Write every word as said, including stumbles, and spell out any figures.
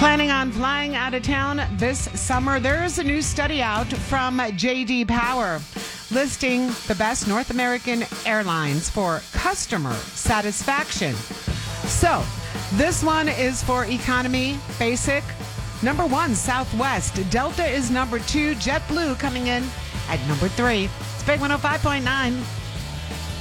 Planning on flying out of town this summer? There's a new study out from J D Power listing the best North American airlines for customer satisfaction. So, this one is for economy, basic. Number one, Southwest. Delta is number two. JetBlue coming in at number three. It's Big one oh five point nine.